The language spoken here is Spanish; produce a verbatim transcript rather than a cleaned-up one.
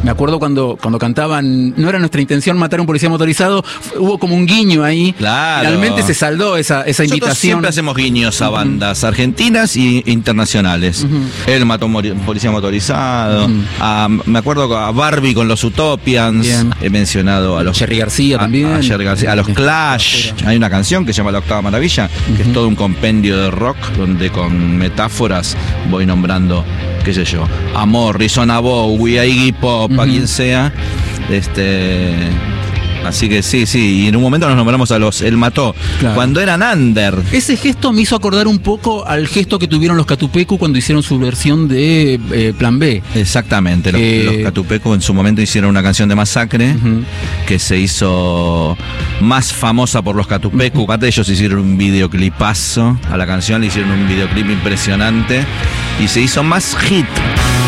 Me acuerdo cuando, cuando cantaban, no era nuestra intención matar a un policía motorizado, hubo como un guiño ahí. Claro. Realmente se saldó esa, esa Nosotros invitación. siempre hacemos guiños a bandas uh-huh. argentinas e internacionales. Uh-huh. Él mató a un policía motorizado. Uh-huh. a, me acuerdo a Barbie con los Utopians. Bien. He mencionado a los Jerry García a, también. A, Jerry García, a los Clash. Hay una canción que se llama La Octava Maravilla, uh-huh. que es todo un compendio de rock donde con metáforas voy nombrando, qué sé yo, a Morrison, a Bowie, a Iggy Pop, uh-huh. a quien sea. Este... Así que sí, sí, y en un momento nos nombramos a los El Mató, claro. cuando eran under. Ese gesto me hizo acordar un poco al gesto que tuvieron los Catupecu cuando hicieron su versión de eh, Plan B. Exactamente, los, eh... los Catupecu en su momento hicieron una canción de Masacre, uh-huh. que se hizo más famosa por los Catupecu. Uh-huh. Aparte ellos hicieron un videoclipazo a la canción, le hicieron un videoclip impresionante y se hizo más hit.